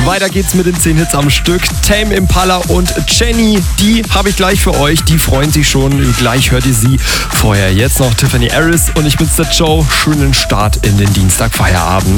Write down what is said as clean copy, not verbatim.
Weiter geht's mit den 10 Hits am Stück. Tame Impala und Jenny, die habe ich gleich für euch. Die freuen sich schon. Gleich hört ihr sie. Vorher jetzt noch Tiffany Harris und ich bin's, der Joe. Schönen Start in den Dienstagfeierabend.